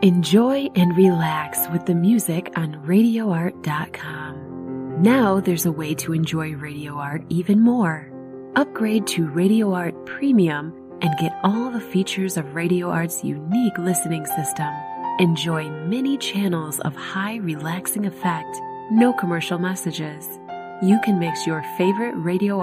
Enjoy and relax with the music on RadioArt.com. Now there's a way to enjoy Radio Art even more. Upgrade to Radio Art Premium and get all the features of Radio Art's unique listening system. Enjoy many channels of high relaxing effect, no commercial messages. You can mix your favorite Radio